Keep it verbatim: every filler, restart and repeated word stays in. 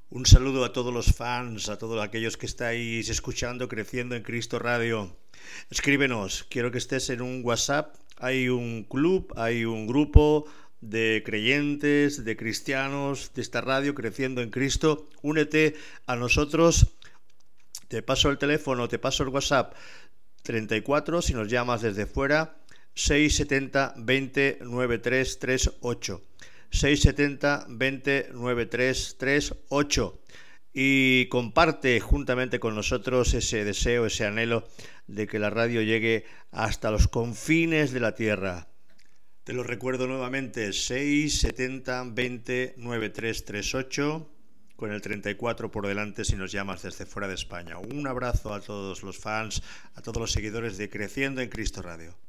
Un saludo a todos los fans, a todos aquellos que estáis escuchando Creciendo en Cristo Radio. Escríbenos, quiero que estés en un WhatsApp. Hay un club, hay un grupo de creyentes, de cristianos de esta radio Creciendo en Cristo. Únete a nosotros. Te paso el teléfono, te paso el WhatsApp treinta y cuatro, si nos llamas desde fuera, seiscientos setenta, veinte, noventa y tres treinta y ocho. seiscientos setenta, veinte, noventa y tres treinta y ocho. Y comparte juntamente con nosotros ese deseo, ese anhelo de que la radio llegue hasta los confines de la tierra. Te lo recuerdo nuevamente, seiscientos setenta, veinte, noventa y tres treinta y ocho, con el treinta y cuatro por delante si nos llamas desde fuera de España. Un abrazo a todos los fans, a todos los seguidores de Creciendo en Cristo Radio.